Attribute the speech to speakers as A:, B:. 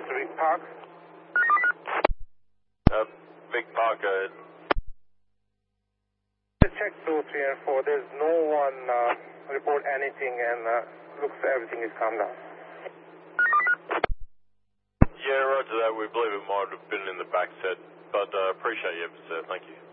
A: Rick Park.
B: Big Park, go ahead.
A: Check 2, 3, and 4. There's no one report anything, and looks everything is calm down.
B: Yeah, roger that. We believe it might have been in the back set, but appreciate your effort, sir. Thank you.